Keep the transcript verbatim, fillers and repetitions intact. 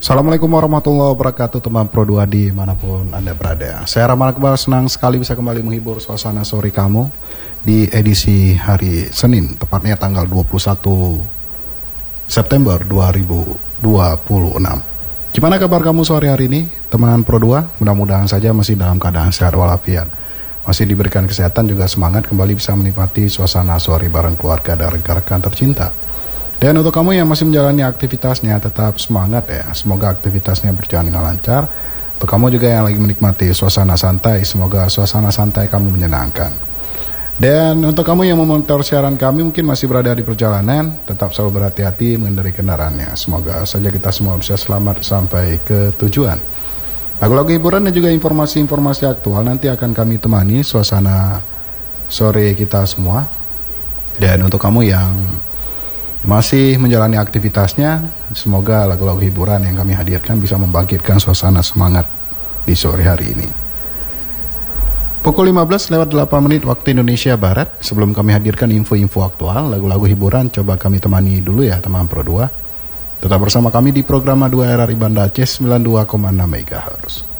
Assalamualaikum warahmatullahi wabarakatuh, teman Pro dua dimanapun Anda berada. Saya Rahman Akbar, senang sekali bisa kembali menghibur suasana sore kamu di edisi hari Senin, tepatnya tanggal dua puluh satu September dua ribu dua puluh enam. Gimana kabar kamu sore hari ini, teman Pro dua? Mudah-mudahan saja masih dalam keadaan sehat walafiat, masih diberikan kesehatan, juga semangat kembali bisa menikmati suasana sore bareng keluarga dan rekan-rekan tercinta. Dan untuk kamu yang masih menjalani aktivitasnya, tetap semangat ya. Semoga aktivitasnya berjalan dengan lancar. Untuk kamu juga yang lagi menikmati suasana santai, semoga suasana santai kamu menyenangkan. Dan untuk kamu yang memonitor siaran kami mungkin masih berada di perjalanan, tetap selalu berhati-hati mengendarai kendaraannya. Semoga saja kita semua bisa selamat sampai ke tujuan. Lagu-lagu hiburan dan juga informasi-informasi aktual nanti akan kami temani suasana sore kita semua. Dan untuk kamu yang masih menjalani aktivitasnya, semoga lagu-lagu hiburan yang kami hadirkan bisa membangkitkan suasana semangat di sore hari ini. Pukul lima belas lewat delapan menit waktu Indonesia Barat. Sebelum kami hadirkan info-info aktual, lagu-lagu hiburan coba kami temani dulu ya teman Pro dua. Tetap bersama kami di program dua R R I Banda Aceh sembilan puluh dua koma enam megahertz.